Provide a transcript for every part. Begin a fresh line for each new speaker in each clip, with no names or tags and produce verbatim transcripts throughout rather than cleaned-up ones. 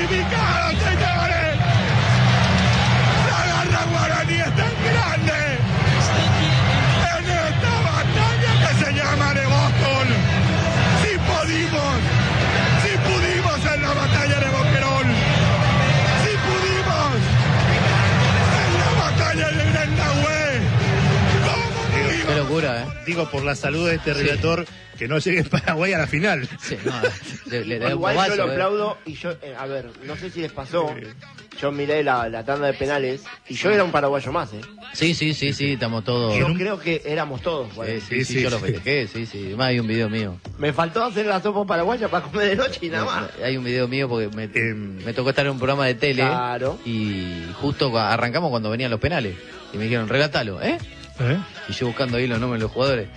clasificado, señores. La garra guaraní es tan grande en esta batalla que se llama de Boston. Si pudimos, si pudimos en la batalla de Boquerón, si pudimos en la batalla de Grandahue, ¿cómo no
Qué locura, ¿eh?
Digo, por la salud de este
Sí.
relator, que no llegue Paraguay a la final.
Sí, no, le, le da un
Igual
bobazo,
yo lo
¿eh?
aplaudo y yo, eh, a ver, no sé si les pasó, yo miré la, la tanda de penales y yo era un paraguayo más, ¿eh?
Sí, sí, sí, sí, estamos todos...
Yo creo que éramos todos. Bueno.
Sí, sí, sí,
Sí,
yo
sí.
lo festejé, sí, sí. Además hay un video mío.
Me faltó hacer la sopa paraguaya para comer de noche y nada más.
Hay un video mío porque me,
Eh,
me tocó estar en un programa de tele.
Claro.
Y justo arrancamos cuando venían los penales. Y me dijeron, relatalo, ¿eh?
¿Eh?
Y yo buscando ahí los nombres de los jugadores.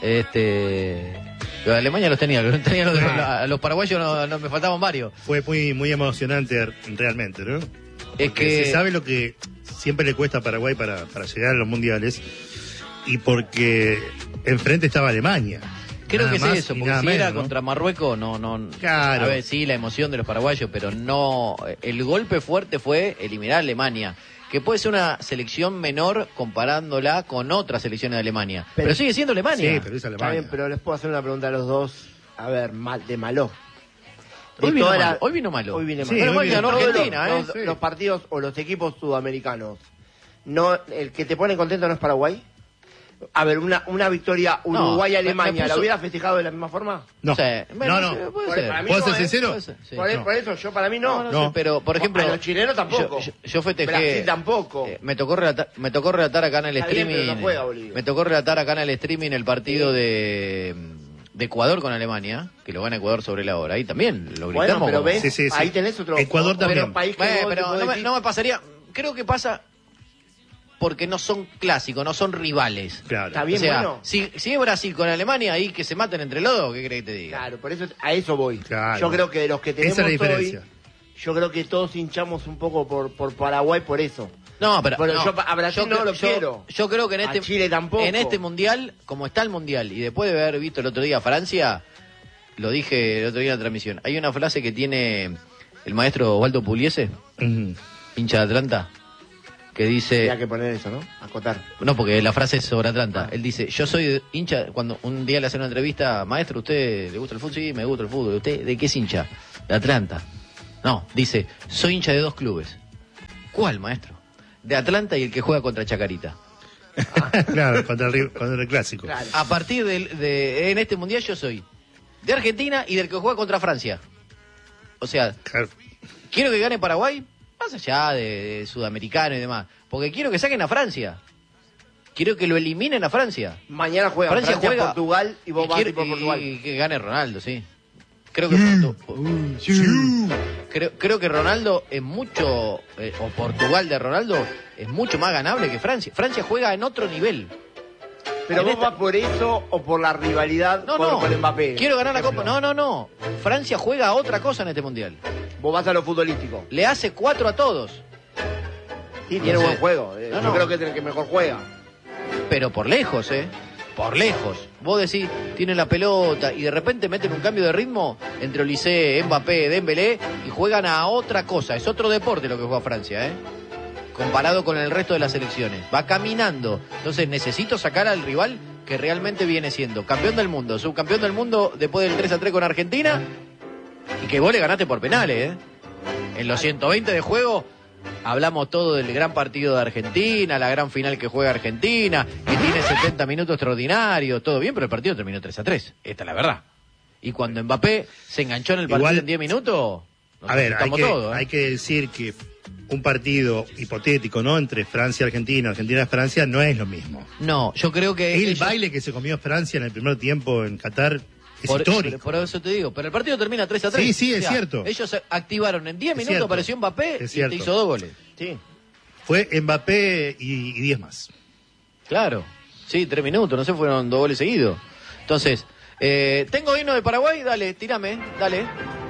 Este... Pero Alemania los tenía, no tenía los, a los paraguayos no, no, me faltaban varios.
Fue muy, muy emocionante realmente, ¿no?
Es
Porque
que...
se sabe lo que siempre le cuesta a Paraguay para, para llegar a los mundiales, y porque enfrente estaba Alemania.
Creo
Nada
que es
más
eso,
y
porque
nada
si era
menos, ¿no?
contra Marruecos, no, no...
Claro.
A ver, sí, la emoción de los paraguayos, pero no... El golpe fuerte fue eliminar a Alemania, que puede ser una selección menor comparándola con otras selecciones de Alemania. Pero,
Pero-
sigue siendo Alemania.
Sí, pero es
Está
Alemania.
bien, pero les puedo hacer una pregunta a los dos. A ver, mal, de malo. De
Hoy vino
toda
malo,
la-
hoy vino malo.
Hoy vine
Sí,
malo.
Menos
hoy
mal que
vino-
ganó
Todos
Argentina,
los,
¿eh?
los-
Sí.
los partidos o los equipos sudamericanos. No, el que te pone contento no es Paraguay. A ver, una, una victoria
No, me-
Uruguay-Alemania,
me puso-
¿la hubiera festejado de la misma forma?
No,
Sí, bueno,
no,
sí,
no.
puede
Por-
ser.
para mí
¿Puedo
no,
ser
¿eh?
sincero?
Puede ser, sí.
por,
no.
por eso, yo para mí no.
No, no
No.
sé, pero por ejemplo...
A los chilenos tampoco.
Yo, yo, yo festejé...
Brasil tampoco.
eh, me tocó relatar, me tocó relatar acá en el
Está bien,
streaming...
pero no juega Bolivia.
me tocó relatar acá en el streaming el partido de, de Ecuador con Alemania, que lo gana Ecuador sobre la hora. Ahí también lo
Bueno,
gritamos.
pero
como-
ves,
Sí, sí, sí.
ahí tenés otro,
Ecuador
otro
también.
país que
Bueno,
vos-
pero
vos
no me,
decís-
no me pasaría... Creo que pasa porque no son clásicos, no son rivales.
Claro.
Está bien,
o sea,
bueno.
si, si es Brasil con Alemania, ahí que se maten entre los dos, ¿qué crees que te diga?
Claro, por eso a eso voy.
Claro.
Yo creo que de los que tenemos
Esa es la diferencia.
hoy, yo creo que todos hinchamos un poco por, por Paraguay por eso.
No, pero,
Pero
no,
yo a Brasil no
creo-
lo
yo-
quiero.
Yo creo que en
A
este
Chile tampoco.
en este mundial, como está el mundial, y después de haber visto el otro día Francia, lo dije el otro día en la transmisión, hay una frase que tiene el maestro Waldo Pugliese,
Ujú.
hincha de Atlanta, que dice...
Tenía que poner eso, ¿no? Acotar.
No, porque la frase es sobre Atlanta. Él dice, yo soy hincha, cuando un día le hacen una entrevista, maestro, ¿usted le gusta el fútbol? Sí, me gusta el fútbol. ¿Usted de qué es hincha? De Atlanta. No, dice, soy hincha de dos clubes. ¿Cuál, maestro? De Atlanta y el que juega contra Chacarita.
Claro, contra el, ri- contra el clásico.
Claro.
A partir del- de, en este mundial yo soy de Argentina y del que juega contra Francia. O sea,
Claro.
quiero que gane Paraguay, más allá de, de sudamericano y demás, porque quiero que saquen a Francia. Quiero que lo eliminen a Francia.
Mañana juega
Francia
Francia,
juega
Portugal y vos
y
vas
quiero-
a ir por
y-
Portugal.
y que gane Ronaldo, sí. Creo que Portu- creo, creo que Ronaldo es mucho, eh, o Portugal de Ronaldo es mucho más ganable que Francia. Francia juega en otro nivel.
Pero
en
vos
esta-
vas por eso o por la rivalidad
No,
con,
no.
con Mbappé.
Quiero ganar la Copa. No, no, no. Francia juega a otra cosa en este mundial.
Vos vas a lo futbolístico.
Le hace cuatro a todos,
Sí, tiene
No sé.
buen juego. eh,
No,
Yo
no.
creo que es el que mejor juega.
pero por lejos, ¿eh? Por lejos. Vos decís, tiene la pelota y de repente meten un cambio de ritmo entre Olise, Mbappé, Dembélé y juegan a otra cosa. Es otro deporte lo que juega Francia, ¿eh? Comparado con el resto de las selecciones. Va caminando. Entonces necesito sacar al rival que realmente viene siendo campeón del mundo, subcampeón del mundo después del tres a tres con Argentina y que vos le ganaste por penales, ¿eh? En los ciento veinte de juego hablamos todo del gran partido de Argentina, la gran final que juega Argentina, que tiene setenta minutos extraordinarios, todo bien, pero el partido terminó tres a tres. Esta es la verdad. Y cuando Mbappé se enganchó en el partido
Igual-
en diez minutos, nos
A ver, hay
asustamos
que,
todos, ¿eh?
hay que decir que un partido hipotético, ¿no? Entre Francia y Argentina, Argentina y Francia, no es lo mismo.
No, yo creo que...
El
ellos-
baile que se comió Francia en el primer tiempo en Qatar es
por,
histórico.
por eso te digo, pero el partido termina tres a tres.
Sí, sí,
O
es
sea,
cierto.
Ellos activaron en diez
Es
minutos,
cierto.
apareció Mbappé
Es
y te
cierto.
hizo dos goles.
Sí.
Fue Mbappé y, y diez más.
Claro, sí, tres minutos, no sé, fueron dos goles seguidos. Entonces, eh, tengo himno de Paraguay, dale, tírame, dale.